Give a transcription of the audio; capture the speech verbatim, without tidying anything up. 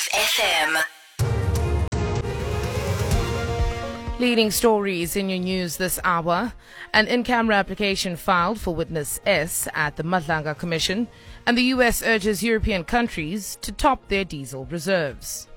Live F M. Leading stories in your news this hour. An in-camera application filed for witness S at the Madlanga Commission, and the U S urges European countries to top their diesel reserves.